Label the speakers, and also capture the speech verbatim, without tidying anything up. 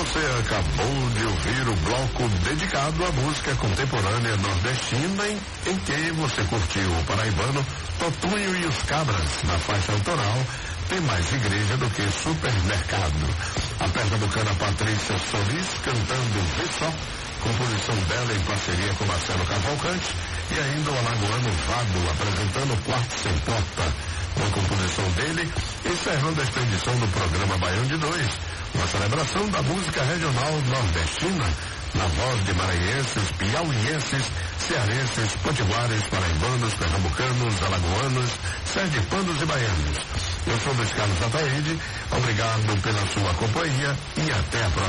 Speaker 1: Você acabou de ouvir o bloco dedicado à música contemporânea nordestina, em, em que você curtiu o paraibano Totonho e os Cabras, na faixa autoral Tem Mais Igreja do que Supermercado. A pernambucana Patrícia Solis cantando Vê Só, composição dela em parceria com Marcelo Cavalcante, e ainda o alagoano Vado apresentando Quarto Sem Porta, uma composição dele, encerrando a expedição do programa Baião de Dois, uma celebração da música regional nordestina, na voz de maranhenses, piauienses, cearenses, potiguares, paraibanos, pernambucanos, alagoanos, sergipanos e baianos. Eu sou Luiz Carlos Ataíde, obrigado pela sua companhia e até a próxima.